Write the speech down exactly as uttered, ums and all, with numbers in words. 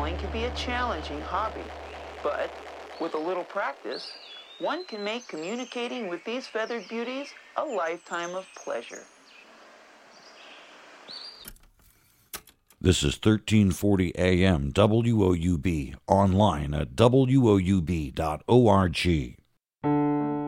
Flying can be a challenging hobby, but with a little practice, one can make communicating with these feathered beauties a lifetime of pleasure. This is thirteen forty A M W O U B, online at W O U B dot org.